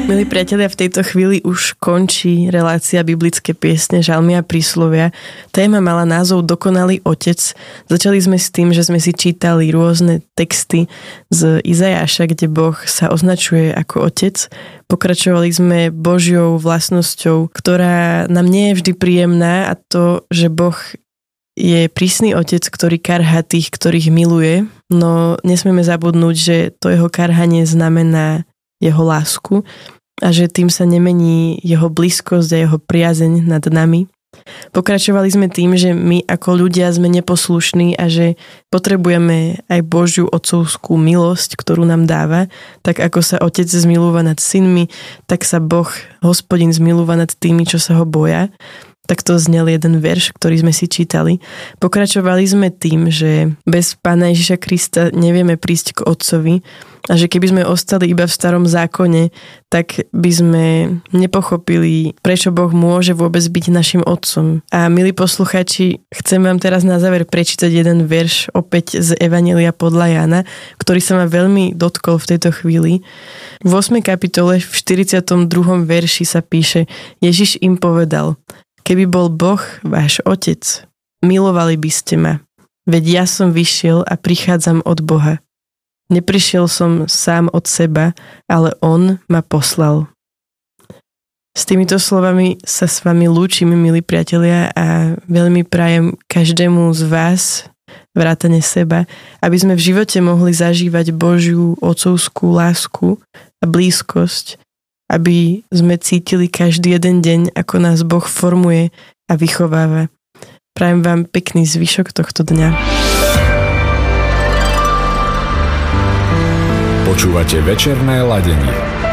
Milí priatelia, v tejto chvíli už končí relácia Biblické piesne, žalmy a príslovia. Téma mala názov Dokonalý otec. Začali sme s tým, že sme si čítali rôzne texty z Izajáša, kde Boh sa označuje ako otec. Pokračovali sme Božiou vlastnosťou, ktorá nám nie je vždy príjemná, a to, že Boh je prísny otec, ktorý karhá tých, ktorých miluje, no nesmieme zabudnúť, že to jeho karhanie znamená jeho lásku a že tým sa nemení jeho blízkosť a jeho priazeň nad nami. Pokračovali sme tým, že my ako ľudia sme neposlušní a že potrebujeme aj Božiu otcovskú milosť, ktorú nám dáva. Tak ako sa otec zmilúva nad synmi, tak sa Boh, Hospodin, zmilúva nad tými, čo sa ho boja. Tak to znel jeden verš, ktorý sme si čítali. Pokračovali sme tým, že bez Pána Ježiša Krista nevieme prísť k Otcovi a že keby sme ostali iba v starom zákone, tak by sme nepochopili, prečo Boh môže vôbec byť našim Otcom. A milí poslucháči, chcem vám teraz na záver prečítať jeden verš opäť z Evanjelia podľa Jána, ktorý sa ma veľmi dotkol v tejto chvíli. V 8. kapitole v 42. verši sa píše: Ježiš im povedal: Keby bol Boh váš otec, milovali by ste ma. Veď ja som vyšiel a prichádzam od Boha. Neprišiel som sám od seba, ale On ma poslal. S týmito slovami sa s vami lúčim, milí priatelia, a veľmi prajem každému z vás, vrátane seba, aby sme v živote mohli zažívať Božiu otcovskú lásku a blízkosť, aby sme cítili každý jeden deň, ako nás Boh formuje a vychováva. Prajem vám pekný zvyšok tohto dňa. Počúvate večerné ladenie.